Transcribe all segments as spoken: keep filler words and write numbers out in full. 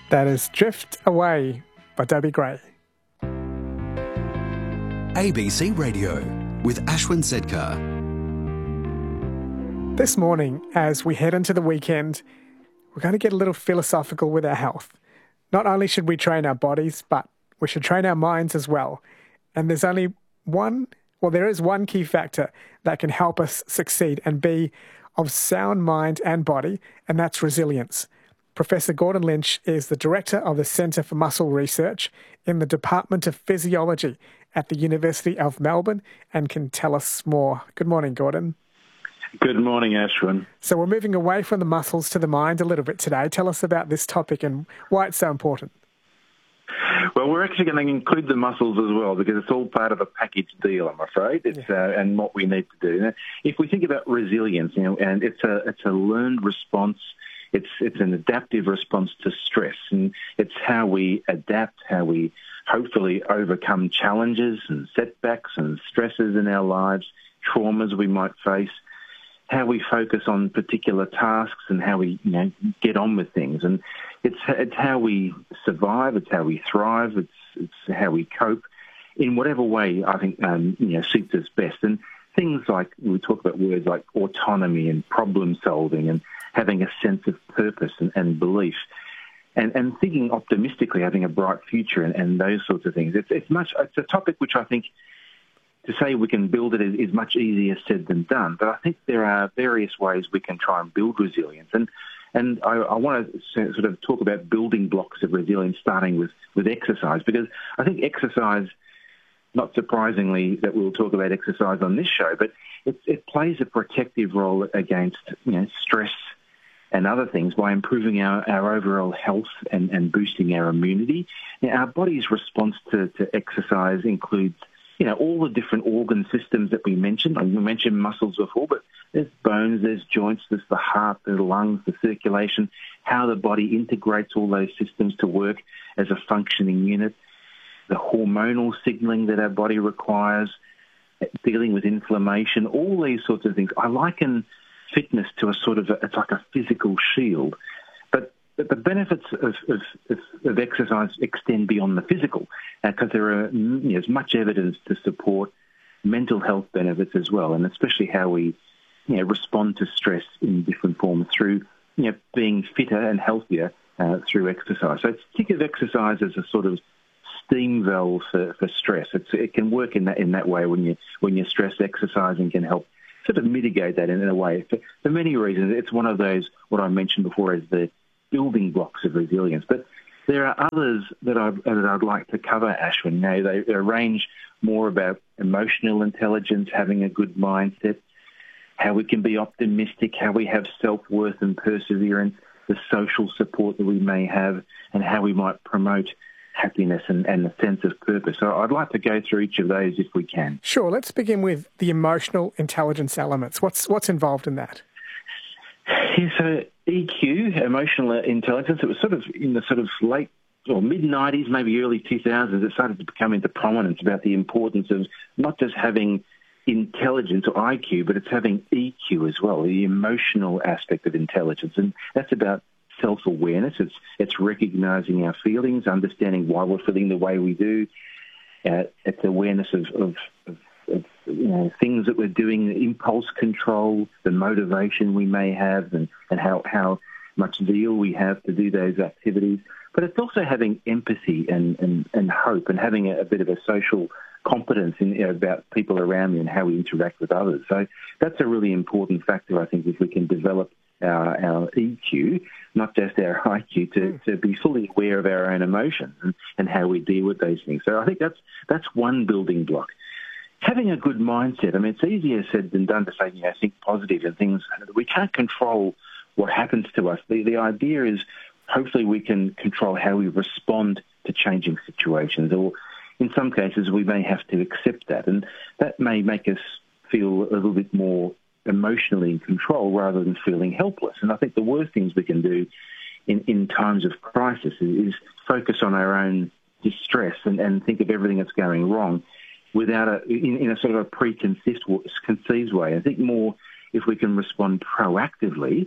That is Drift Away by Dobie Gray. A B C Radio with Ashwin Sedkar. This morning, as we head into the weekend, we're going to get a little philosophical with our health. Not only should we train our bodies, but we should train our minds as well. And there's only one, well, there is one key factor that can help us succeed and be of sound mind and body, and that's resilience. Professor Gordon Lynch is the Director of the Centre for Muscle Research in the Department of Physiology at the University of Melbourne and can tell us more. Good morning, Gordon. Good morning, Ashwin. So we're moving away from the muscles to the mind a little bit today. Tell us about this topic and why it's so important. Well, we're actually going to include the muscles as well because it's all part of a package deal, I'm afraid, it's, yeah. uh, and what we need to do. Now, if we think about resilience, you know, and it's a it's a learned response, it's it's an adaptive response to stress, and it's how we adapt, how we hopefully overcome challenges and setbacks and stresses in our lives, traumas we might face, how we focus on particular tasks and how we, you know, get on with things. And it's it's how we survive, it's how we thrive, it's it's how we cope in whatever way I think um, you know suits us best. And things like, we talk about words like autonomy and problem solving and having a sense of purpose and, and belief. And, and thinking optimistically, having a bright future and, and those sorts of things. It's, it's much. It's a topic which I think, to say we can build it is, is much easier said than done. But I think there are various ways we can try and build resilience. And and I, I want to sort of talk about building blocks of resilience, starting with, with exercise, because I think exercise, not surprisingly that we'll talk about exercise on this show, but it, it plays a protective role against, you know, stress and other things by improving our, our overall health and, and boosting our immunity. Now, our body's response to, to exercise includes, you know, all the different organ systems that we mentioned. Like we mentioned muscles before, but there's bones, there's joints, there's the heart, the lungs, the circulation, how the body integrates all those systems to work as a functioning unit, the hormonal signaling that our body requires, dealing with inflammation, all these sorts of things. I liken fitness to a sort of, a, it's like a physical shield. But, but the benefits of, of, of, of exercise extend beyond the physical, because uh, there are, you know, there's much evidence to support mental health benefits as well, and especially how we, you know, respond to stress in different forms through, you know, being fitter and healthier uh, through exercise. So think of exercise as a sort of steam valve for, for stress. It's, it can work in that in that way when you when you're stressed. Exercising can help sort of mitigate that in, in a way. For, for many reasons, it's one of those, what I mentioned before, as the building blocks of resilience. But there are others that, I, that I'd like to cover, Ashwin. You know, they, they range more about emotional intelligence, having a good mindset, how we can be optimistic, how we have self-worth and perseverance, the social support that we may have, and how we might promote happiness and, and a sense of purpose. So I'd like to go through each of those if we can. Sure. Let's begin with the emotional intelligence elements. What's what's involved in that? Yeah, so E Q, emotional intelligence, it was sort of in the sort of late or mid-nineties, maybe early two thousands, it started to become into prominence about the importance of not just having intelligence or I Q, but it's having E Q as well, the emotional aspect of intelligence. And that's about self-awareness. It's it's recognizing our feelings, understanding why we're feeling the way we do. Uh, it's awareness of, of, of, of you know, things that we're doing, impulse control, the motivation we may have, and, and how, how much zeal we have to do those activities. But it's also having empathy and, and, and hope, and having a, a bit of a social competence in, you know, about people around me and how we interact with others. So that's a really important factor, I think, if we can develop our, our E Q, not just our I Q, to, to be fully aware of our own emotions and, and how we deal with those things. So I think that's that's one building block. Having a good mindset, I mean, it's easier said than done to say, you know, think positive and things. We can't control what happens to us. The, the idea is hopefully we can control how we respond to changing situations, or in some cases we may have to accept that, and that may make us feel a little bit more emotionally in control rather than feeling helpless. And I think the worst things we can do in, in times of crisis is, is focus on our own distress and, and think of everything that's going wrong without a, in, in a sort of a preconceived conceived way. I think more if we can respond proactively to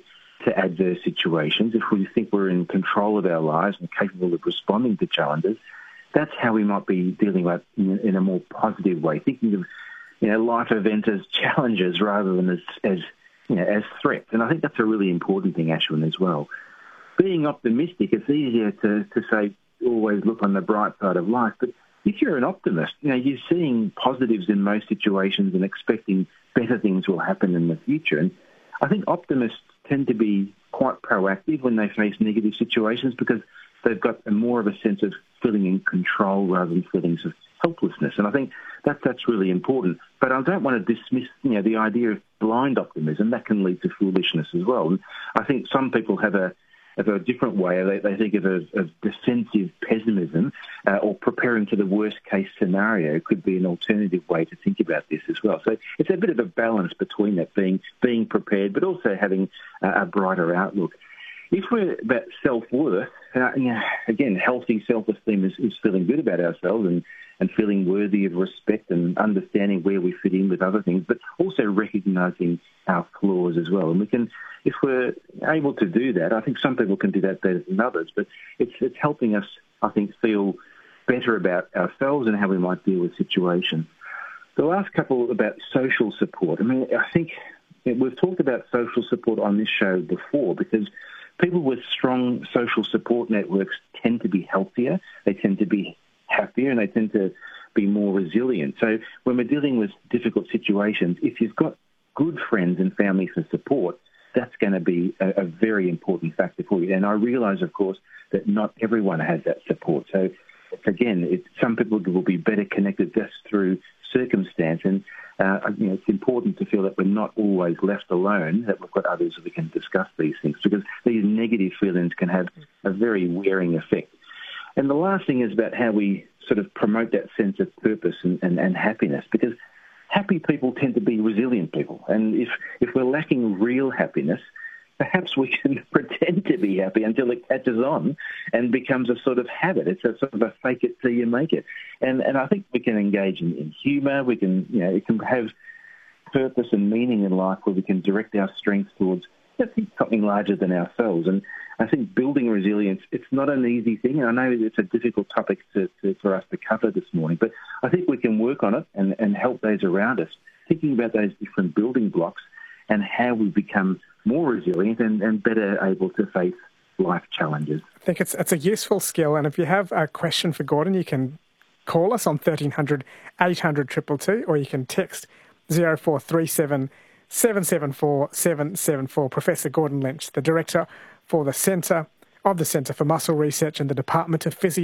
to adverse situations, if we think we're in control of our lives and capable of responding to challenges, that's how we might be dealing with it in, in a more positive way, thinking of, you know, life events as challenges rather than as, as, you know, as threats. And I think that's a really important thing, Ashwin, as well. Being optimistic, it's easier to, to say, always look on the bright side of life. But if you're an optimist, you know, you're seeing positives in most situations and expecting better things will happen in the future. And I think optimists tend to be quite proactive when they face negative situations because they've got a more of a sense of feeling in control rather than feelings of helplessness. And I think that that's really important. But I don't want to dismiss, you know, the idea of blind optimism. That can lead to foolishness as well. And I think some people have a have a different way. They, they think of, a, of defensive pessimism uh, or preparing for the worst-case scenario could be an alternative way to think about this as well. So it's a bit of a balance between that, being being prepared but also having uh, a brighter outlook. If we're about self-worth, uh, you know, again, healthy self-esteem is, is feeling good about ourselves and, and feeling worthy of respect and understanding where we fit in with other things, but also recognising our flaws as well. And we can, if we're able to do that, I think some people can do that better than others, but it's it's helping us, I think, feel better about ourselves and how we might deal with situations. The last couple about social support. I mean, I think we've talked about social support on this show before because people with strong social support networks tend to be healthier, they tend to be happier, and they tend to be more resilient. So when we're dealing with difficult situations, if you've got good friends and family for support, that's going to be a, a very important factor for you. And I realise, of course, that not everyone has that support. So again, it, some people will be better connected just through circumstance. And uh, you know, it's important to feel that we're not always left alone, that we've got others that we can discuss these things, because these negative feelings can have a very wearing effect. And the last thing is about how we sort of promote that sense of purpose and, and, and happiness, because happy people tend to be resilient people. And if, if we're lacking real happiness, perhaps we can pretend to be happy until it catches on and becomes a sort of habit. It's a sort of a fake it till you make it. And and I think we can engage in, in humour. We can, you know, it can have purpose and meaning in life where we can direct our strength towards something larger than ourselves. And I think building resilience, it's not an easy thing. And I know it's a difficult topic to, to, for us to cover this morning, but I think we can work on it and, and help those around us, thinking about those different building blocks and how we become more resilient and, and better able to face life challenges. I think it's it's a useful skill. And if you have a question for Gordon, you can call us on thirteen hundred, eight hundred, two two two, or you can text zero four three seven, seven seven four, seven seven four. Professor Gordon Lynch, the Director for the Centre of the Centre for Muscle Research and the Department of Physiology